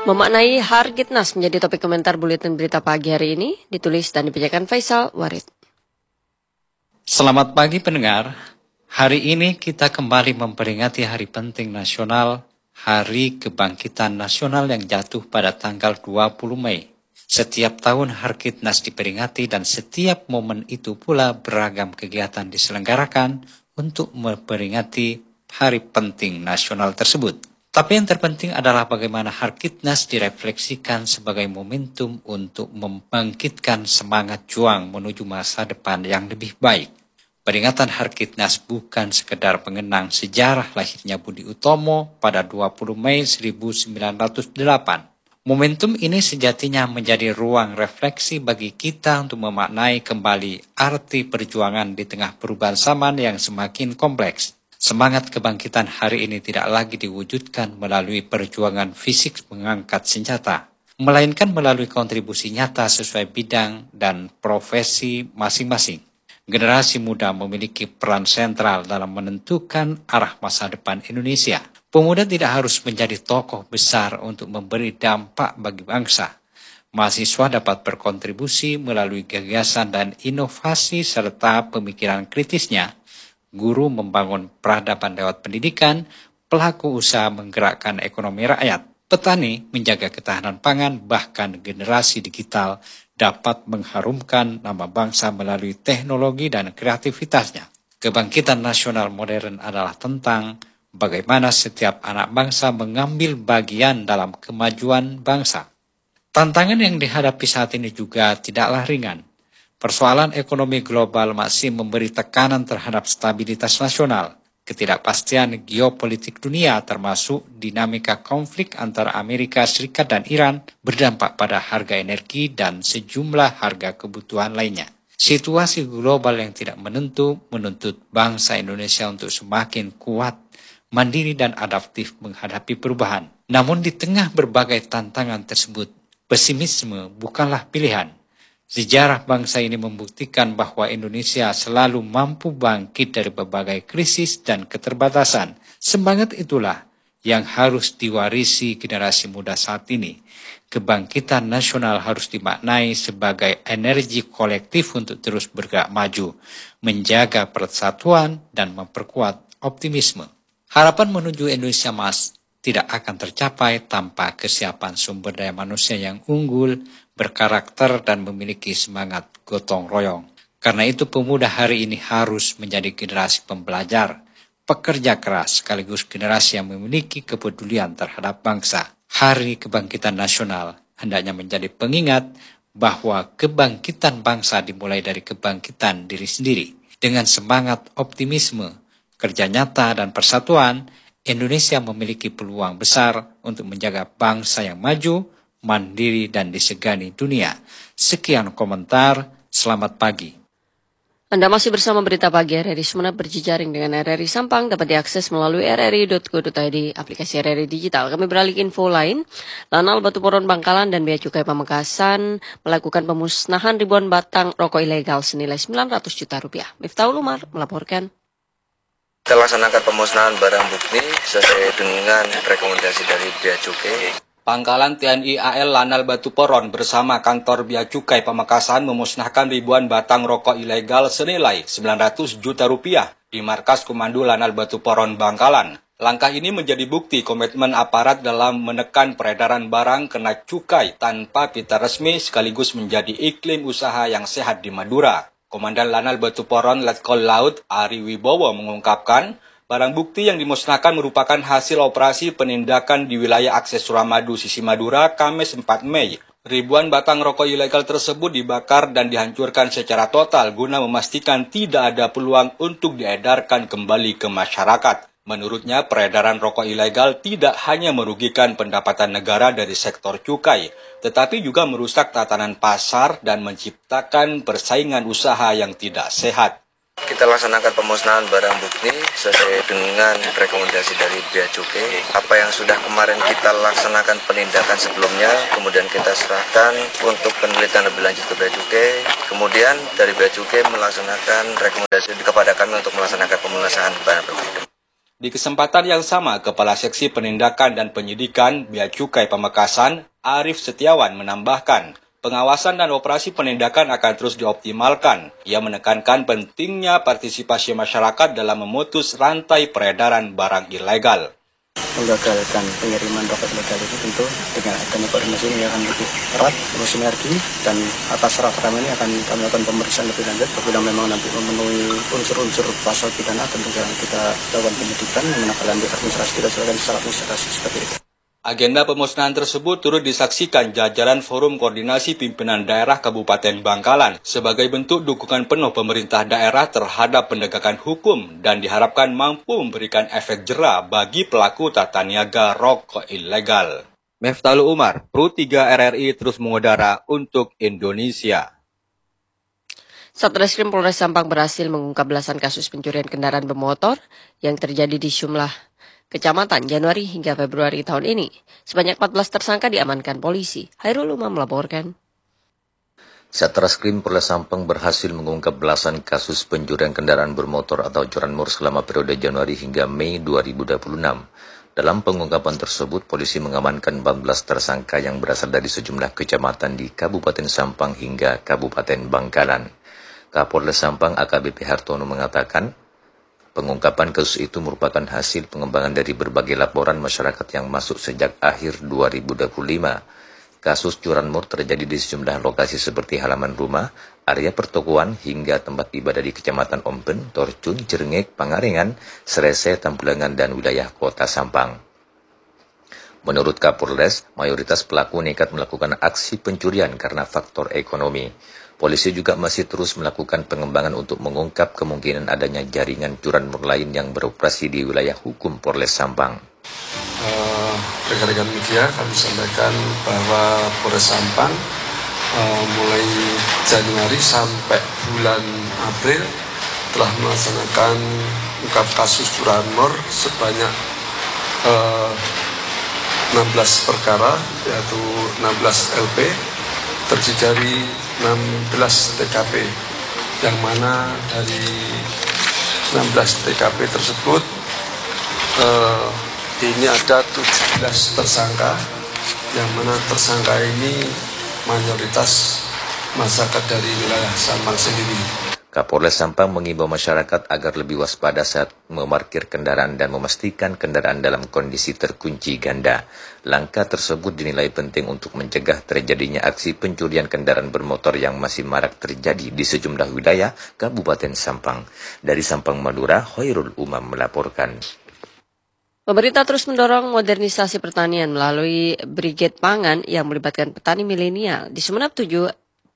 Memaknai Hargitnas menjadi topik komentar buletin berita pagi hari ini, ditulis dan dibacakan Faisal Warid. Selamat pagi pendengar, hari ini kita kembali memperingati hari penting nasional, Hari Kebangkitan Nasional yang jatuh pada tanggal 20 Mei. Setiap tahun Hargitnas diperingati dan setiap momen itu pula beragam kegiatan diselenggarakan untuk memperingati hari penting nasional tersebut. Tapi yang terpenting adalah bagaimana Hargitnas direfleksikan sebagai momentum untuk membangkitkan semangat juang menuju masa depan yang lebih baik. Peringatan Hargitnas bukan sekedar mengenang sejarah lahirnya Budi Utomo pada 20 Mei 1908. Momentum ini sejatinya menjadi ruang refleksi bagi kita untuk memaknai kembali arti perjuangan di tengah perubahan zaman yang semakin kompleks. Semangat kebangkitan hari ini tidak lagi diwujudkan melalui perjuangan fisik mengangkat senjata, melainkan melalui kontribusi nyata sesuai bidang dan profesi masing-masing. Generasi muda memiliki peran sentral dalam menentukan arah masa depan Indonesia. Pemuda tidak harus menjadi tokoh besar untuk memberi dampak bagi bangsa. Mahasiswa dapat berkontribusi melalui gagasan dan inovasi serta pemikiran kritisnya. Guru membangun peradaban lewat pendidikan, pelaku usaha menggerakkan ekonomi rakyat, petani menjaga ketahanan pangan, bahkan generasi digital dapat mengharumkan nama bangsa melalui teknologi dan kreativitasnya. Kebangkitan nasional modern adalah tentang bagaimana setiap anak bangsa mengambil bagian dalam kemajuan bangsa. Tantangan yang dihadapi saat ini juga tidaklah ringan. Persoalan ekonomi global masih memberi tekanan terhadap stabilitas nasional. Ketidakpastian geopolitik dunia termasuk dinamika konflik antara Amerika Serikat dan Iran berdampak pada harga energi dan sejumlah harga kebutuhan lainnya. Situasi global yang tidak menentu menuntut bangsa Indonesia untuk semakin kuat, mandiri dan adaptif menghadapi perubahan. Namun di tengah berbagai tantangan tersebut, pesimisme bukanlah pilihan. Sejarah bangsa ini membuktikan bahwa Indonesia selalu mampu bangkit dari berbagai krisis dan keterbatasan. Semangat itulah yang harus diwarisi generasi muda saat ini. Kebangkitan nasional harus dimaknai sebagai energi kolektif untuk terus bergerak maju, menjaga persatuan dan memperkuat optimisme. Harapan menuju Indonesia Emas tidak akan tercapai tanpa kesiapan sumber daya manusia yang unggul, berkarakter dan memiliki semangat gotong royong. Karena itu pemuda hari ini harus menjadi generasi pembelajar, pekerja keras sekaligus generasi yang memiliki kepedulian terhadap bangsa. Hari Kebangkitan Nasional hendaknya menjadi pengingat bahwa kebangkitan bangsa dimulai dari kebangkitan diri sendiri. Dengan semangat optimisme, kerja nyata dan persatuan, Indonesia memiliki peluang besar untuk menjaga bangsa yang maju, mandiri dan disegani dunia. Sekian komentar, selamat pagi. Anda masih bersama berita pagi RRI Sumeneb berjejaring dengan RRI Sampang, dapat diakses melalui rri.go.id, aplikasi RRI Digital. Kami beralih ke info lain. Lanal Batu Poron Bangkalan dan Bea Cukai Pamekasan melakukan pemusnahan ribuan batang rokok ilegal senilai 900 juta rupiah. Miftahul Umar melaporkan. Kita laksanakan pemusnahan barang bukti sesuai dengan rekomendasi dari Bea Cukai. Pangkalan TNI AL Lanal Batu Poron bersama kantor Bea Cukai Pamekasan memusnahkan ribuan batang rokok ilegal senilai 900 juta rupiah di markas Komando Lanal Batu Poron Bangkalan. Langkah ini menjadi bukti komitmen aparat dalam menekan peredaran barang kena cukai tanpa pita resmi sekaligus menjadi iklim usaha yang sehat di Madura. Komandan Lanal Batu Poron Letkol Laut Ari Wibowo mengungkapkan, barang bukti yang dimusnahkan merupakan hasil operasi penindakan di wilayah akses Suramadu, sisi Madura, Kamis 4 Mei. Ribuan batang rokok ilegal tersebut dibakar dan dihancurkan secara total guna memastikan tidak ada peluang untuk diedarkan kembali ke masyarakat. Menurutnya, peredaran rokok ilegal tidak hanya merugikan pendapatan negara dari sektor cukai, tetapi juga merusak tatanan pasar dan menciptakan persaingan usaha yang tidak sehat. Kita laksanakan pemusnahan barang bukti sesuai dengan rekomendasi dari Bea Cukai. Apa yang sudah kemarin kita laksanakan penindakan sebelumnya, kemudian kita serahkan untuk penelitian lebih lanjut ke Bea Cukai. Kemudian dari Bea Cukai melaksanakan rekomendasi kepada kami untuk melaksanakan pemusnahan barang bukti. Di kesempatan yang sama, Kepala Seksi Penindakan dan Penyidikan Bea Cukai Pamekasan, Arif Setiawan menambahkan, pengawasan dan operasi penindakan akan terus dioptimalkan. Ia menekankan pentingnya partisipasi masyarakat dalam memutus rantai peredaran barang ilegal. Menggagalkan pengiriman rokok ilegal itu tentu dengan adanya koordinasi ini akan lebih erat, bersinergi, dan atas rata-rata ini akan kami lakukan pemeriksaan lebih lanjut. Apabila memang nanti memenuhi unsur-unsur pasal pidana, tentu kita lakukan penyidikan, menindaklanjuti administrasi kita silakan secara administrasi seperti itu. Agenda pemusnahan tersebut turut disaksikan jajaran Forum Koordinasi Pimpinan Daerah Kabupaten Bangkalan sebagai bentuk dukungan penuh pemerintah daerah terhadap penegakan hukum dan diharapkan mampu memberikan efek jera bagi pelaku tata niaga rokok ilegal. Meftalu Umar, Pro 3 RRI terus mengudara untuk Indonesia. Satreskrim Polres Sampang berhasil mengungkap belasan kasus pencurian kendaraan bermotor yang terjadi di sejumlah kecamatan Januari hingga Februari tahun ini. Sebanyak 14 tersangka diamankan polisi. Hairul Umam melaporkan. Satreskrim Polres Sampang berhasil mengungkap belasan kasus pencurian kendaraan bermotor atau curanmor selama periode Januari hingga Mei 2026. Dalam pengungkapan tersebut, polisi mengamankan 14 tersangka yang berasal dari sejumlah kecamatan di Kabupaten Sampang hingga Kabupaten Bangkalan. Kapolres Sampang AKBP Hartono mengatakan, pengungkapan kasus itu merupakan hasil pengembangan dari berbagai laporan masyarakat yang masuk sejak akhir 2025. Kasus curanmor terjadi di sejumlah lokasi seperti halaman rumah, area pertokoan, hingga tempat ibadah di Kecamatan Ompen, Torcun, Jerengek, Pangarengan, Serese, Tambulangan, dan wilayah Kota Sampang. Menurut Kapolres, mayoritas pelaku nekat melakukan aksi pencurian karena faktor ekonomi. Polisi juga masih terus melakukan pengembangan untuk mengungkap kemungkinan adanya jaringan curanmor lain yang beroperasi di wilayah hukum Polres Sampang. Rekan-rekan media, kami sampaikan bahwa Polres Sampang mulai Januari sampai bulan April telah melaksanakan ungkap kasus curanmor sebanyak 16 perkara, yaitu 16 LP, terdiri dari 16 TKP, yang mana dari 16 TKP tersebut ini ada 17 tersangka, yang mana tersangka ini mayoritas masyarakat dari wilayah Sampang sendiri. Kapolres Sampang mengimbau masyarakat agar lebih waspada saat memarkir kendaraan dan memastikan kendaraan dalam kondisi terkunci ganda. Langkah tersebut dinilai penting untuk mencegah terjadinya aksi pencurian kendaraan bermotor yang masih marak terjadi di sejumlah wilayah Kabupaten Sampang. Dari Sampang, Madura, Khairul Umam melaporkan. Pemerintah terus mendorong modernisasi pertanian melalui Brigade Pangan yang melibatkan petani milenial. Di Sumeneb 7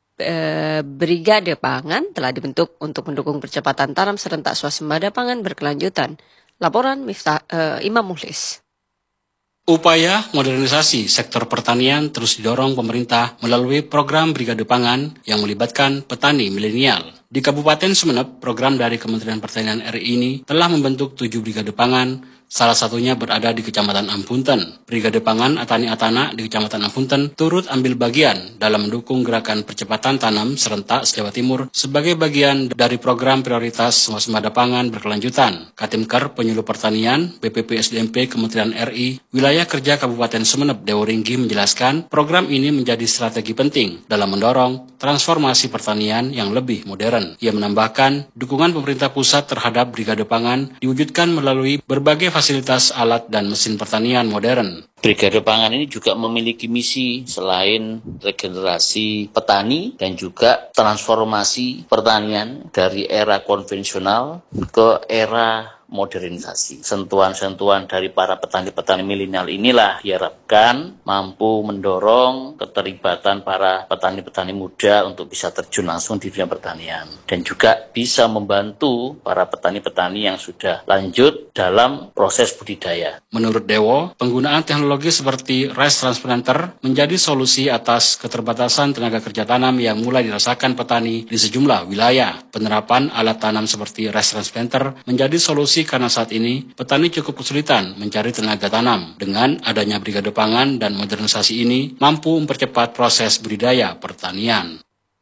Brigade Pangan telah dibentuk untuk mendukung percepatan tanam serentak swasembada pangan berkelanjutan. Laporan Imam Muhlis. Upaya modernisasi sektor pertanian terus didorong pemerintah melalui program Brigade Pangan yang melibatkan petani milenial. Di Kabupaten Sumeneb, program dari Kementerian Pertanian RI ini telah membentuk 7 Brigade Pangan, salah satunya berada di Kecamatan Ampunten. Brigade Pangan Atani Atana di Kecamatan Ampunten turut ambil bagian dalam mendukung gerakan percepatan tanam serentak Jawa Timur sebagai bagian dari program prioritas swasembada pangan berkelanjutan. Katimker Penyuluh Pertanian BPP SDMP Kementerian RI Wilayah Kerja Kabupaten Sumeneb Dewo Ringgi menjelaskan program ini menjadi strategi penting dalam mendorong transformasi pertanian yang lebih modern. Ia menambahkan dukungan pemerintah pusat terhadap Brigade Pangan diwujudkan melalui berbagai fasilitas alat dan mesin pertanian modern. Brigade Pangan ini juga memiliki misi selain regenerasi petani dan juga transformasi pertanian dari era konvensional ke era modernisasi. Sentuhan-sentuhan dari para petani-petani milenial inilah diharapkan mampu mendorong keterlibatan para petani-petani muda untuk bisa terjun langsung di dunia pertanian. Dan juga bisa membantu para petani-petani yang sudah lanjut dalam proses budidaya. Menurut Dewo, penggunaan teknologi seperti rice transplanter menjadi solusi atas keterbatasan tenaga kerja tanam yang mulai dirasakan petani di sejumlah wilayah. Penerapan alat tanam seperti rice transplanter menjadi solusi karena saat ini petani cukup kesulitan mencari tenaga tanam. Dengan adanya Brigade Pangan dan modernisasi ini mampu mempercepat proses budidaya pertanian.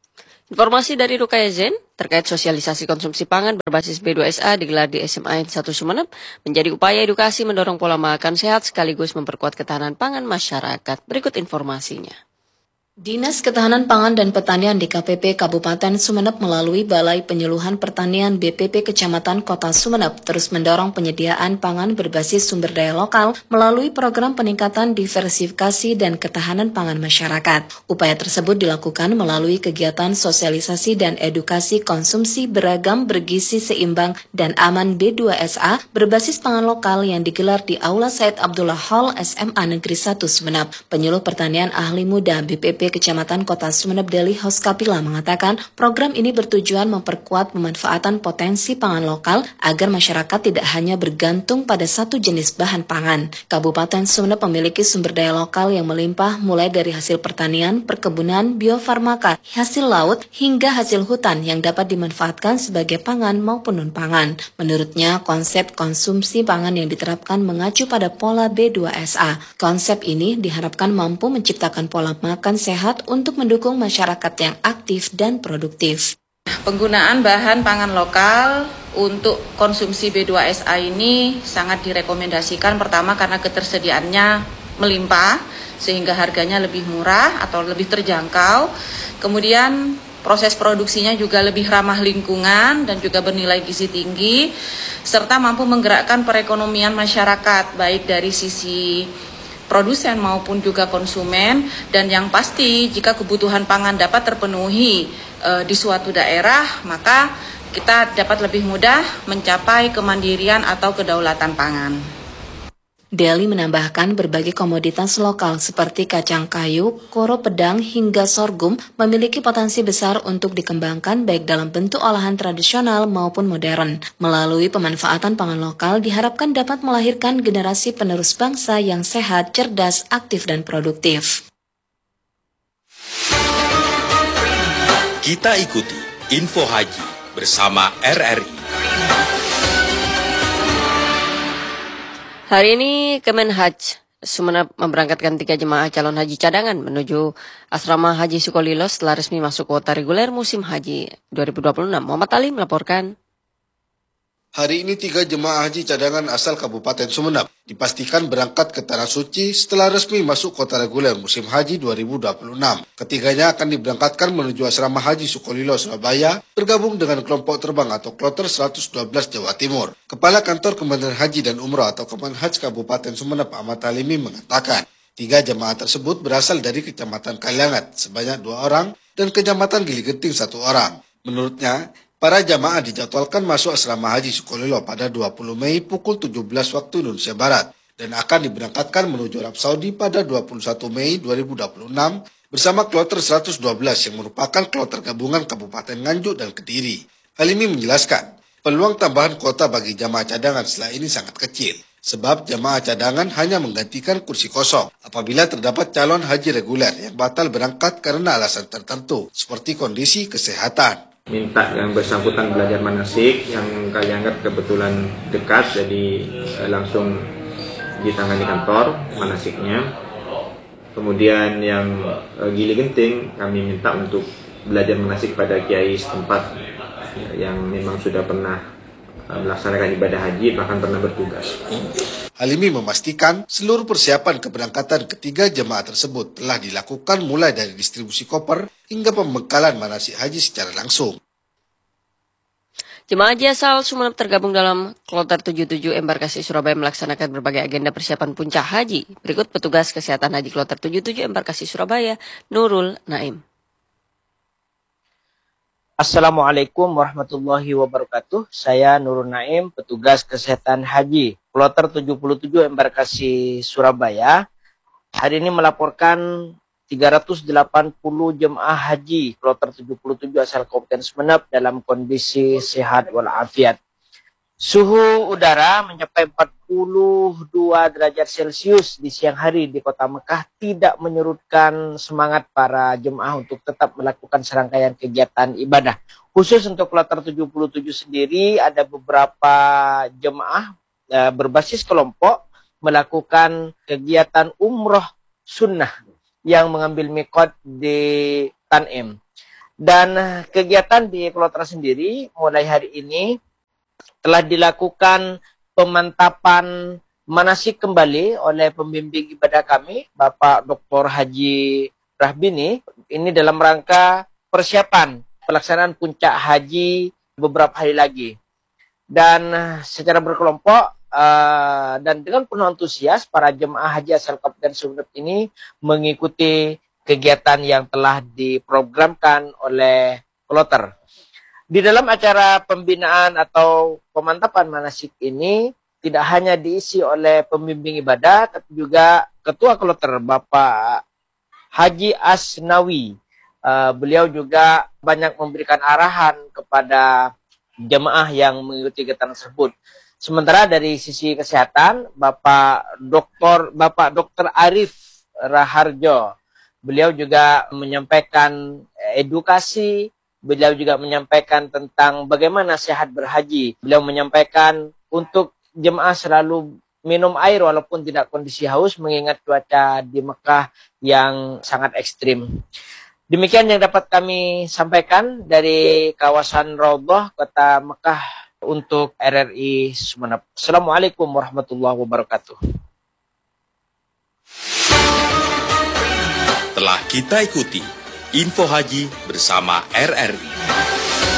Informasi dari Rukaya Zen terkait sosialisasi konsumsi pangan berbasis B2SA digelar di SMA 1 Sumeneb menjadi upaya edukasi mendorong pola makan sehat sekaligus memperkuat ketahanan pangan masyarakat. Berikut informasinya. Dinas Ketahanan Pangan dan Pertanian DKPP Kabupaten Sumeneb melalui Balai Penyuluhan Pertanian BPP Kecamatan Kota Sumeneb terus mendorong penyediaan pangan berbasis sumber daya lokal melalui program peningkatan diversifikasi dan ketahanan pangan masyarakat. Upaya tersebut dilakukan melalui kegiatan sosialisasi dan edukasi konsumsi beragam bergizi seimbang dan aman B2SA berbasis pangan lokal yang digelar di Aula Said Abdullah Hall SMA Negeri 1 Sumeneb. Penyuluh Pertanian Ahli Muda BPP Kecamatan Kota Sumeneb Deli Hoskapila mengatakan program ini bertujuan memperkuat pemanfaatan potensi pangan lokal agar masyarakat tidak hanya bergantung pada satu jenis bahan pangan. Kabupaten Sumeneb memiliki sumber daya lokal yang melimpah mulai dari hasil pertanian, perkebunan, biofarmaka, hasil laut, hingga hasil hutan yang dapat dimanfaatkan sebagai pangan maupun non-pangan. Menurutnya, konsep konsumsi pangan yang diterapkan mengacu pada pola B2SA. Konsep ini diharapkan mampu menciptakan pola makan sehat untuk mendukung masyarakat yang aktif dan produktif. Penggunaan bahan pangan lokal untuk konsumsi B2SA ini sangat direkomendasikan, pertama karena ketersediaannya melimpah sehingga harganya lebih murah atau lebih terjangkau. Kemudian proses produksinya juga lebih ramah lingkungan dan juga bernilai gizi tinggi, serta mampu menggerakkan perekonomian masyarakat baik dari sisi produsen maupun juga konsumen, dan yang pasti jika kebutuhan pangan dapat terpenuhi di suatu daerah, maka kita dapat lebih mudah mencapai kemandirian atau kedaulatan pangan. Deli menambahkan berbagai komoditas lokal seperti kacang kayu, koro pedang hingga sorghum memiliki potensi besar untuk dikembangkan baik dalam bentuk olahan tradisional maupun modern. Melalui pemanfaatan pangan lokal diharapkan dapat melahirkan generasi penerus bangsa yang sehat, cerdas, aktif, dan produktif. Kita ikuti Info Haji bersama RRI. Hari ini Kemenhaj Sumeneb memberangkatkan 3 jemaah calon haji cadangan menuju asrama Haji Sukolilo setelah resmi masuk kuota reguler musim haji 2026. Muhammad Ali melaporkan. Hari ini 3 jemaah haji cadangan asal Kabupaten Sumeneb dipastikan berangkat ke Tanah Suci setelah resmi masuk kuota reguler musim haji 2026. Ketiganya akan diberangkatkan menuju asrama Haji Sukolilo Surabaya bergabung dengan kelompok terbang atau kloter 112 Jawa Timur. Kepala Kantor Kementerian Haji dan Umroh atau Kemenhaj Kabupaten Sumeneb Ahmad Halimi mengatakan 3 jemaah tersebut berasal dari Kecamatan Kaliangat sebanyak 2 orang dan Kecamatan Gili Genting 1 orang. Menurutnya, para jamaah dijadwalkan masuk asrama Haji Sukolilo pada 20 Mei pukul 17 waktu Indonesia Barat dan akan diberangkatkan menuju Arab Saudi pada 21 Mei 2026 bersama kloter 112 yang merupakan kloter gabungan Kabupaten Nganjuk dan Kediri. Halimi menjelaskan, peluang tambahan kuota bagi jamaah cadangan setelah ini sangat kecil, sebab jamaah cadangan hanya menggantikan kursi kosong apabila terdapat calon haji reguler yang batal berangkat karena alasan tertentu, seperti kondisi kesehatan. Minta yang bersangkutan belajar manasik yang kalian anggap kebetulan dekat, jadi langsung ditangani kantor manasiknya. Kemudian yang Gili Genting kami minta untuk belajar manasik pada kiai setempat yang memang sudah pernah melaksanakan ibadah haji bahkan pernah bertugas. Halimi memastikan seluruh persiapan keberangkatan ketiga jemaah tersebut telah dilakukan mulai dari distribusi koper hingga pembekalan manasik haji secara langsung. Jemaah haji asal Sumeneb tergabung dalam kloter 77 embarkasi Surabaya melaksanakan berbagai agenda persiapan puncak haji. Berikut petugas kesehatan haji kloter 77 embarkasi Surabaya, Nurul Naim. Assalamualaikum warahmatullahi wabarakatuh. Saya Nurul Naim, petugas kesehatan haji kloter 77 embarkasi Surabaya. Hari ini melaporkan 380 jemaah haji kloter 77 asal Kabupaten Sumeneb dalam kondisi sehat walafiat. Suhu udara mencapai 42 derajat Celcius di siang hari di kota Mekah tidak menyurutkan semangat para jemaah untuk tetap melakukan serangkaian kegiatan ibadah. Khusus untuk kloter 77 sendiri ada beberapa jemaah berbasis kelompok melakukan kegiatan umroh sunnah yang mengambil mikot di Tanim. Dan kegiatan di kloter sendiri mulai hari ini telah dilakukan pemantapan manasik kembali oleh pembimbing ibadah kami, Bapak Dr. Haji Rahbini. Ini dalam rangka persiapan pelaksanaan puncak haji beberapa hari lagi. Dan secara berkelompok dan dengan penuh antusias, para jemaah haji asal Kabupaten Sumeneb ini mengikuti kegiatan yang telah diprogramkan oleh kloter. Di dalam acara pembinaan atau pemantapan manasik ini tidak hanya diisi oleh pembimbing ibadah, tapi juga Ketua Kloter Bapak Haji Asnawi. Beliau juga banyak memberikan arahan kepada jemaah yang mengikuti kegiatan tersebut. Sementara dari sisi kesehatan, Bapak Dr. Arif Raharjo, beliau juga menyampaikan edukasi, beliau juga menyampaikan tentang bagaimana sehat berhaji. Beliau menyampaikan untuk jemaah selalu minum air walaupun tidak kondisi haus, mengingat cuaca di Mekah yang sangat ekstrim. Demikian yang dapat kami sampaikan dari kawasan Raudhah, Kota Mekah untuk RRI Sumeneb. Assalamualaikum warahmatullahi wabarakatuh. Telah kita ikuti Info Haji bersama RRI.